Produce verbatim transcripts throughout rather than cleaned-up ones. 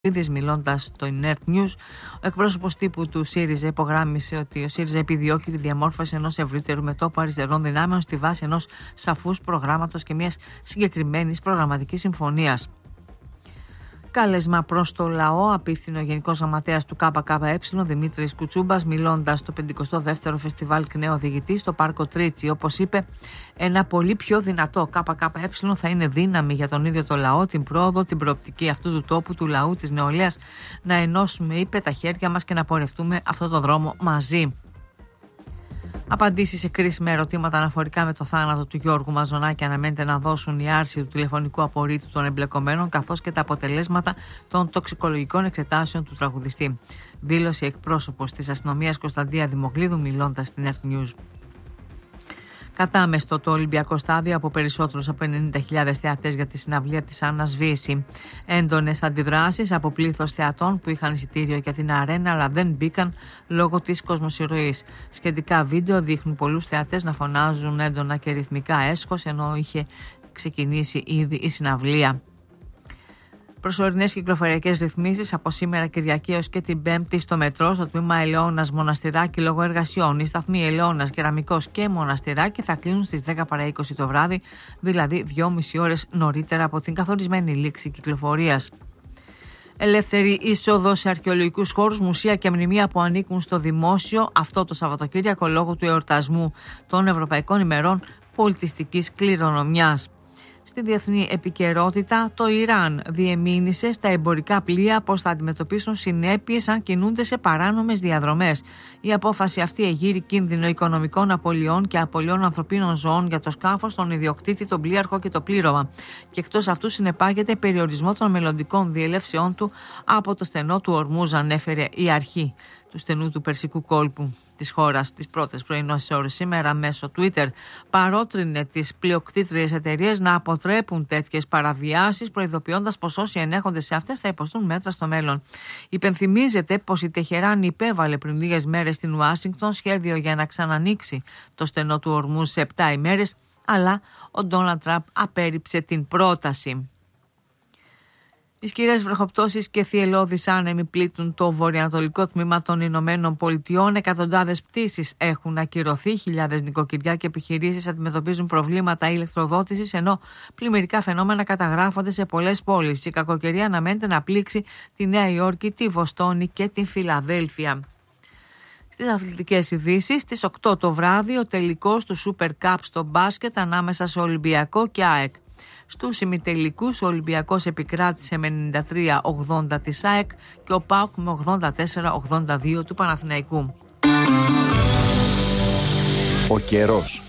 Μιλώντας στο Nerd News, ο εκπρόσωπος τύπου του ΣΥΡΙΖΑ υπογράμμισε ότι ο ΣΥΡΙΖΑ επιδιώκει τη διαμόρφωση ενός ευρύτερου μετώπου αριστερών δυνάμεων στη βάση ενός σαφούς προγράμματος και μιας συγκεκριμένης προγραμματικής συμφωνίας. Κάλεσμα προς το λαό απίφθινε ο Γενικός Γραμματέας του ΚΚΕ Δημήτρης Κουτσούμπας, μιλώντας στο πενηκοστό δεύτερο Φεστιβάλ Κνέο Οδηγητή στο Πάρκο Τρίτσι. Όπως είπε, ένα πολύ πιο δυνατό ΚΚΕ θα είναι δύναμη για τον ίδιο το λαό, την πρόοδο, την προοπτική αυτού του τόπου, του λαού, της νεολαίας, να ενώσουμε, είπε, τα χέρια μας και να πορευτούμε αυτό το δρόμο μαζί. Απαντήσεις σε κρίσιμα ερωτήματα αναφορικά με το θάνατο του Γιώργου Μαζονάκη αναμένεται να δώσουν η άρση του τηλεφωνικού απορρίτου των εμπλεκομένων, καθώς και τα αποτελέσματα των τοξικολογικών εξετάσεων του τραγουδιστή. Δήλωσε εκπρόσωπος της αστυνομίας Κωνσταντία Δημοκλίδου, μιλώντας στην Earth News. Κατάμεστο το Ολυμπιακό στάδιο από περισσότερους από ενενήντα χιλιάδες θεατές για τη συναυλία της Άννας Βύση. Έντονες αντιδράσεις από πλήθος θεατών που είχαν εισιτήριο για την αρένα αλλά δεν μπήκαν λόγω της κοσμοσυρωής. Σχετικά βίντεο δείχνουν πολλούς θεατές να φωνάζουν έντονα και ρυθμικά έσχος, ενώ είχε ξεκινήσει ήδη η συναυλία. Προσωρινές κυκλοφοριακές ρυθμίσεις από σήμερα Κυριακή έως και την Πέμπτη στο μετρό, στο τμήμα Ελαιώνας Μοναστηράκι λόγω εργασιών. Οι σταθμοί Ελαιώνας, Κεραμικός και Μοναστηράκι θα κλείνουν στις δέκα παρά είκοσι το βράδυ, δηλαδή δυόμιση ώρες νωρίτερα από την καθορισμένη λήξη κυκλοφορίας. Ελεύθερη είσοδο σε αρχαιολογικούς χώρους, μουσεία και μνημεία που ανήκουν στο δημόσιο αυτό το Σαββατοκύριακο λόγω του εορτασμού των Ευρωπαϊκών ημερών πολιτιστικής κληρονομιάς. Στη διεθνή επικαιρότητα, το Ιράν διεμήνυσε στα εμπορικά πλοία πως θα αντιμετωπίσουν συνέπειες αν κινούνται σε παράνομες διαδρομές. Η απόφαση αυτή εγείρει κίνδυνο οικονομικών απολειών και απολειών ανθρωπίνων ζώων για το σκάφος, τον ιδιοκτήτη, τον πλοίαρχο και το πλήρωμα. Και εκτός αυτού συνεπάγεται περιορισμό των μελλοντικών διελεύσεών του από το στενό του Ορμούζ, ανέφερε η αρχή του στενού του Περσικού κόλπου της χώρας τις πρώτες πρωινές ώρες σήμερα μέσω Twitter. Παρότρινε τις πλειοκτήτριες εταιρείες να αποτρέπουν τέτοιες παραβιάσεις, προειδοποιώντας πως όσοι ενέχονται σε αυτές θα υποστούν μέτρα στο μέλλον. Υπενθυμίζεται πως η Τεχεράνη υπέβαλε πριν λίγες μέρες στην Ουάσιγκτον σχέδιο για να ξανανοίξει το στενό του Ορμούζ σε επτά ημέρες, αλλά ο Ντόναλντ Τραμπ απέρριψε την πρόταση. Ισχυρές βροχοπτώσεις και θυελλώδεις άνεμοι πλήττουν το βορειοανατολικό τμήμα των Ηνωμένων Πολιτειών. Εκατοντάδες πτήσεις έχουν ακυρωθεί, χιλιάδες νοικοκυριά και επιχειρήσεις αντιμετωπίζουν προβλήματα ηλεκτροδότησης, ενώ πλημμυρικά φαινόμενα καταγράφονται σε πολλές πόλεις. Η κακοκαιρία αναμένεται να πλήξει τη Νέα Υόρκη, τη Βοστόνη και τη Φιλαδέλφια. Στις αθλητικές ειδήσεις, στις οκτώ το βράδυ, ο τελικός του Super Cup στο μπάσκετ ανάμεσα σε Ολυμπιακό και ΑΕΚ. Στους ημιτελικούς ο Ολυμπιακός επικράτησε με ενενήντα τρία ογδόντα της ΑΕΚ και ο ΠΑΟΚ με ογδόντα τέσσερα ογδόντα δύο του Παναθηναϊκού. Ο καιρός.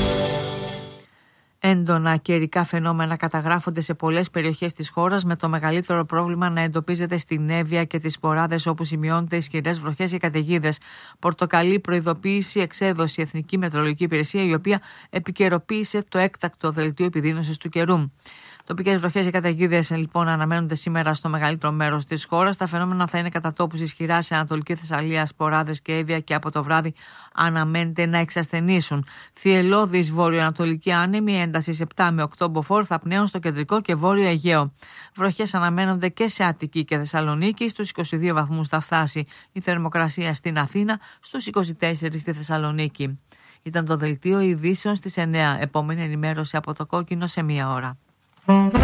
Έντονα καιρικά φαινόμενα καταγράφονται σε πολλές περιοχές της χώρας, με το μεγαλύτερο πρόβλημα να εντοπίζεται στην Εύβοια και τις Σποράδες, όπου σημειώνονται ισχυρές βροχές και καταιγίδες. Πορτοκαλί προειδοποίηση εξέδωσε η Εθνική Μετεωρολογική Υπηρεσία, η οποία επικαιροποίησε το έκτακτο δελτίο επιδείνωσης του καιρού. Τοπικές βροχές και καταιγίδες λοιπόν αναμένονται σήμερα στο μεγαλύτερο μέρος της χώρας. Τα φαινόμενα θα είναι κατά τόπους ισχυρά σε Ανατολική Θεσσαλία, Σποράδες και Εύβοια, και από το βράδυ αναμένεται να εξασθενήσουν. Θυελλώδεις βορειοανατολικοί άνεμοι έντασης επτά με οκτώ μποφόρ θα πνέουν στο κεντρικό και βόρειο Αιγαίο. Βροχές αναμένονται και σε Αττική και Θεσσαλονίκη. Στους είκοσι δύο βαθμούς θα φτάσει η θερμοκρασία στην Αθήνα, στους είκοσι τέσσερα στη Θεσσαλονίκη. Ήταν το δελτίο ειδήσεων στις εννέα. Επόμενη ενημέρωση από το Κόκκινο σε μία ώρα.